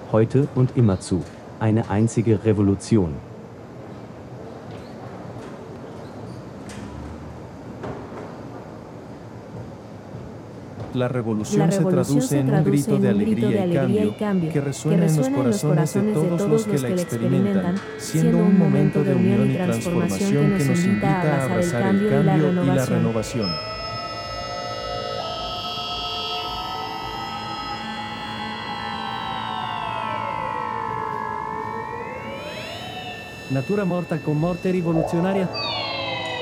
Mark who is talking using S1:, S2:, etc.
S1: heute und immerzu. Eine einzige Revolution.
S2: La revolución se traduce en un grito de alegría y cambio que resuena en los corazones de todos los que la experimentan, siendo un momento de unión y transformación que nos invita a abrazar el cambio y la renovación.
S3: Natura morta con morte rivoluzionaria.